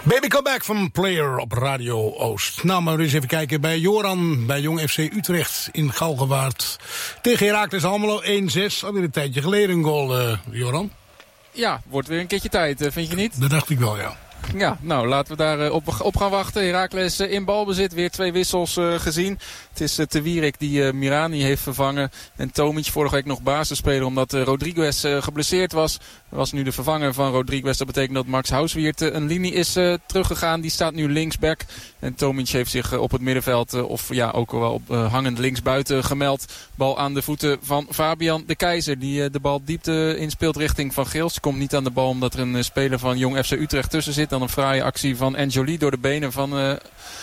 Baby Come Back van Player op Radio Oost. Nou, maar eens even kijken bij Joran, bij Jong FC Utrecht in Galgenwaard. Tegen Heracles Almelo 1-6. Alweer een tijdje geleden een goal, Joran. Ja, wordt weer een keertje tijd, vind je niet? Dat dacht ik wel, ja. Ja, nou laten we daar op gaan wachten. Heracles in balbezit, weer 2 wissels gezien. Het is Te Wierik die Mirani heeft vervangen. En Tomic vorige week nog basisspeler omdat Rodriguez geblesseerd was. Was nu de vervanger van Rodriguez. Dat betekent dat Max Houswiert een linie is teruggegaan. Die staat nu linksback. En Tomic heeft zich op het middenveld, of ja ook wel op hangend linksbuiten gemeld. Bal aan de voeten van Fabian de Keizer. Die de bal diepte inspeelt richting Van Geels. Komt niet aan de bal omdat er een speler van Jong FC Utrecht tussen zit. Dan een fraaie actie van Enjoli door de benen van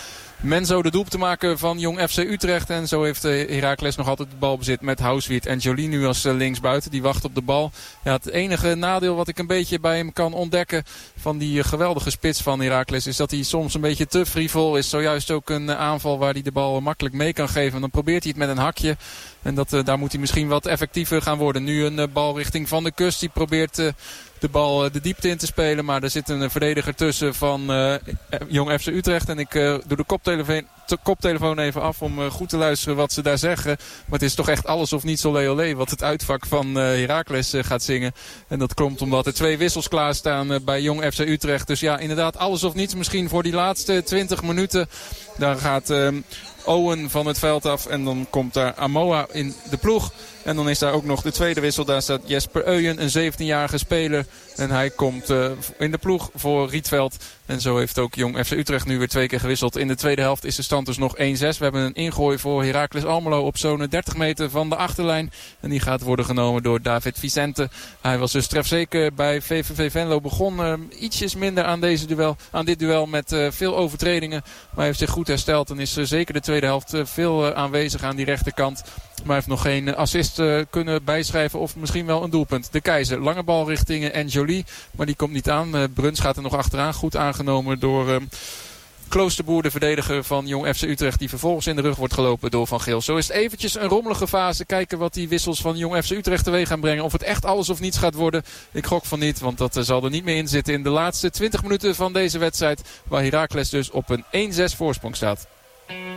Menzo de doelpunt te maken van Jong FC Utrecht. En zo heeft Heracles nog altijd de balbezit met Houswiert. En Jolie nu als linksbuiten. Die wacht op de bal. Ja, het enige nadeel wat ik een beetje bij hem kan ontdekken van die geweldige spits van Heracles is dat hij soms een beetje te frivol is. Zojuist ook een aanval waar hij de bal makkelijk mee kan geven. En dan probeert hij het met een hakje. En daar moet hij misschien wat effectiever gaan worden. Nu een bal richting Van de Kust. Die probeert de bal de diepte in te spelen. Maar er zit een verdediger tussen van Jong FC Utrecht. En ik doe de koptelefoon even af om goed te luisteren wat ze daar zeggen. Maar het is toch echt alles of niets olé olé wat het uitvak van Heracles gaat zingen. En dat komt omdat er 2 wissels klaarstaan bij Jong FC Utrecht. Dus ja, inderdaad alles of niets misschien voor die laatste 20 minuten. Daar gaat Owen van het veld af en dan komt daar Amoa in de ploeg. En dan is daar ook nog de tweede wissel. Daar staat Jesper Euyen, een 17-jarige speler. En hij komt in de ploeg voor Rietveld. En zo heeft ook Jong FC Utrecht nu weer 2 keer gewisseld. In de tweede helft is de stand dus nog 1-6. We hebben een ingooi voor Heracles Almelo op zo'n 30 meter van de achterlijn. En die gaat worden genomen door David Vicente. Hij was dus trefzeker bij VVV Venlo. Begon ietsjes minder aan dit duel met veel overtredingen. Maar heeft zich goed hersteld en is zeker de tweede helft veel aanwezig aan die rechterkant. Maar heeft nog geen assist kunnen bijschrijven of misschien wel een doelpunt. De Keizer, lange bal richting Enjoli. Maar die komt niet aan. Bruns gaat er nog achteraan. Goed aangenomen door Kloosterboer, de verdediger van Jong FC Utrecht. Die vervolgens in de rug wordt gelopen door Van Geel. Zo is het eventjes een rommelige fase. Kijken wat die wissels van Jong FC Utrecht teweeg gaan brengen. Of het echt alles of niets gaat worden. Ik gok van niet, want dat zal er niet meer in zitten in de laatste 20 minuten van deze wedstrijd. Waar Heracles dus op een 1-6 voorsprong staat.